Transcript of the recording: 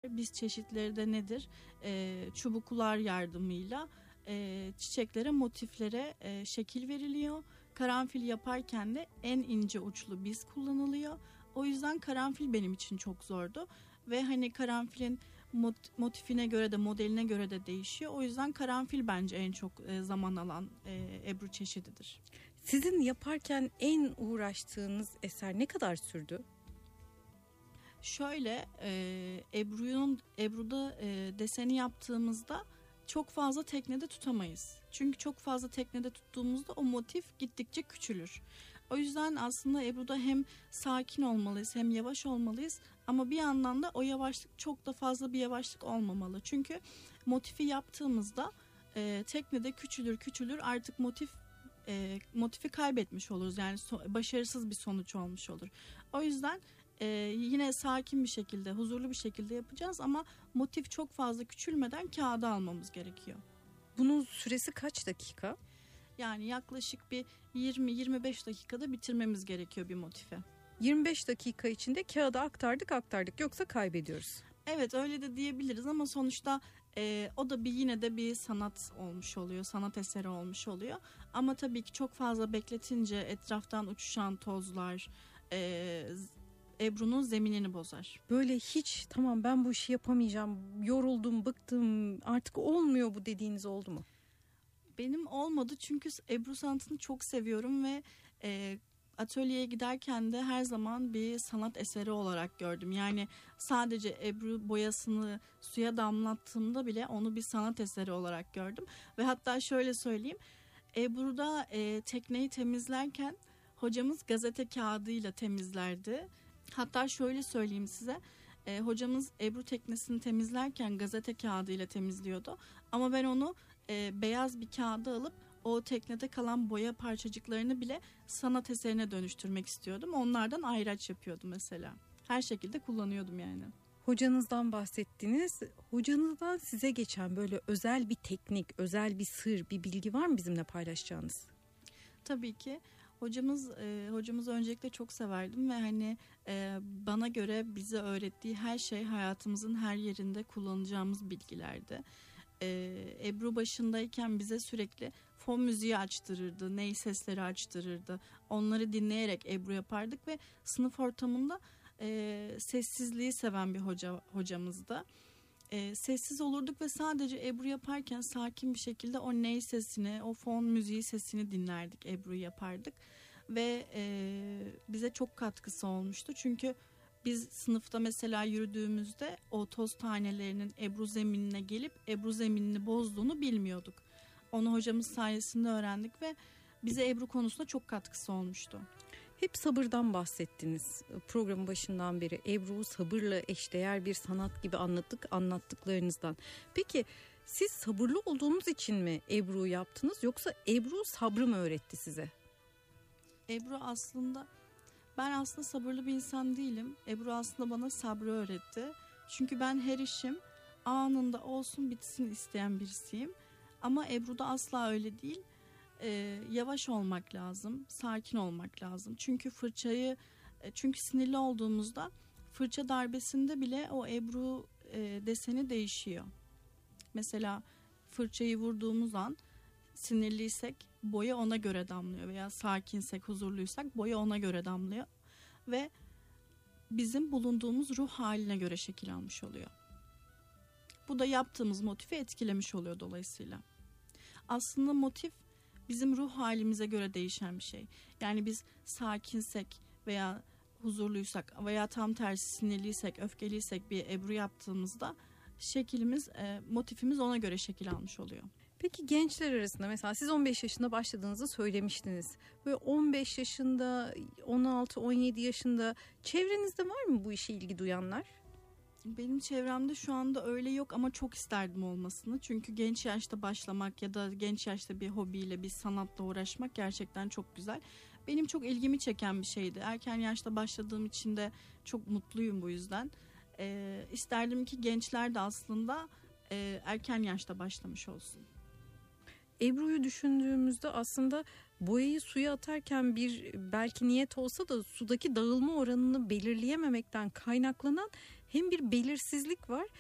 Biz çeşitleri de nedir? Çubuklar yardımıyla çiçeklere, motiflere şekil veriliyor. Karanfil yaparken de en ince uçlu biz kullanılıyor. O yüzden karanfil benim için çok zordu. Ve hani karanfilin motifine göre de modeline göre de değişiyor. O yüzden karanfil bence en çok zaman alan Ebru çeşididir. Sizin yaparken en uğraştığınız eser ne kadar sürdü? Şöyle Ebru'da deseni yaptığımızda çok fazla teknede tutamayız. Çünkü çok fazla teknede tuttuğumuzda o motif gittikçe küçülür. O yüzden aslında Ebru'da hem sakin olmalıyız hem yavaş olmalıyız. Ama bir yandan da o yavaşlık çok da fazla bir yavaşlık olmamalı. Çünkü motifi yaptığımızda teknede küçülür artık motifi kaybetmiş oluruz. Yani başarısız bir sonuç olmuş olur. O yüzden yine sakin bir şekilde, huzurlu bir şekilde yapacağız ama motif çok fazla küçülmeden kağıda almamız gerekiyor. Bunun süresi kaç dakika? Yani yaklaşık bir 20-25 dakikada bitirmemiz gerekiyor bir motifi. 25 dakika içinde kağıda aktardık yoksa kaybediyoruz. Evet, öyle de diyebiliriz ama sonuçta o da yine de bir sanat olmuş oluyor, sanat eseri olmuş oluyor. Ama tabii ki çok fazla bekletince etraftan uçuşan tozlar Ebru'nun zeminini bozar. Böyle hiç tamam ben bu işi yapamayacağım, yoruldum, bıktım, artık olmuyor bu dediğiniz oldu mu? Benim olmadı çünkü Ebru sanatını çok seviyorum ve atölyeye giderken de her zaman bir sanat eseri olarak gördüm. Yani sadece Ebru boyasını suya damlattığımda bile onu bir sanat eseri olarak gördüm. Ve hatta şöyle söyleyeyim, Ebru'da tekneyi temizlerken hocamız gazete kağıdıyla temizlerdi. Hatta şöyle söyleyeyim size, hocamız Ebru teknesini temizlerken gazete kağıdıyla temizliyordu. Ama ben onu beyaz bir kağıda alıp o teknede kalan boya parçacıklarını bile sanat eserine dönüştürmek istiyordum. Onlardan ayraç yapıyordum mesela. Her şekilde kullanıyordum yani. Hocanızdan bahsettiniz. Hocanızdan size geçen böyle özel bir teknik, özel bir sır, bir bilgi var mı bizimle paylaşacağınız? Tabii ki. Hocamızı öncelikle çok severdim ve hani bana göre bize öğrettiği her şey hayatımızın her yerinde kullanacağımız bilgilerdi. Ebru başındayken bize sürekli fon müziği açtırırdı, ney sesleri açtırırdı. Onları dinleyerek Ebru yapardık ve sınıf ortamında sessizliği seven bir hocamızdı. Sessiz olurduk ve sadece Ebru yaparken sakin bir şekilde o ney sesini, o fon müziği sesini dinlerdik, Ebru'yu yapardık. Ve bize çok katkısı olmuştu. Çünkü biz sınıfta mesela yürüdüğümüzde o toz tanelerinin Ebru zeminine gelip Ebru zeminini bozduğunu bilmiyorduk. Onu hocamız sayesinde öğrendik ve bize Ebru konusunda çok katkısı olmuştu. Hep sabırdan bahsettiniz programın başından beri. Ebru'yu sabırla eşdeğer bir sanat gibi anlattıklarınızdan. Peki siz sabırlı olduğunuz için mi Ebru'yu yaptınız yoksa Ebru sabrı mı öğretti size? Ben aslında sabırlı bir insan değilim. Ebru aslında bana sabrı öğretti. Çünkü ben her işim anında olsun bitsin isteyen birisiyim. Ama Ebru'da asla öyle değil. Yavaş olmak lazım, sakin olmak lazım. Çünkü sinirli olduğumuzda fırça darbesinde bile o Ebru deseni değişiyor. Mesela fırçayı vurduğumuz an sinirliysek boya ona göre damlıyor veya sakinsek, huzurluysak boya ona göre damlıyor ve bizim bulunduğumuz ruh haline göre şekil almış oluyor. Bu da yaptığımız motifi etkilemiş oluyor dolayısıyla. Aslında motif bizim ruh halimize göre değişen bir şey. Yani biz sakinsek veya huzurluysak veya tam tersi sinirliysek, öfkeliysek bir Ebru yaptığımızda motifimiz ona göre şekil almış oluyor. Peki gençler arasında mesela siz 15 yaşında başladığınızı söylemiştiniz. Böyle 15 yaşında, 16-17 yaşında çevrenizde var mı bu işe ilgi duyanlar? Benim çevremde şu anda öyle yok ama çok isterdim olmasını. Çünkü genç yaşta başlamak ya da genç yaşta bir hobiyle, bir sanatla uğraşmak gerçekten çok güzel. Benim çok ilgimi çeken bir şeydi. Erken yaşta başladığım için de çok mutluyum bu yüzden. İsterdim ki gençler de aslında erken yaşta başlamış olsun. Ebru'yu düşündüğümüzde aslında boyayı suya atarken bir belki niyet olsa da sudaki dağılma oranını belirleyememekten kaynaklanan hem bir belirsizlik var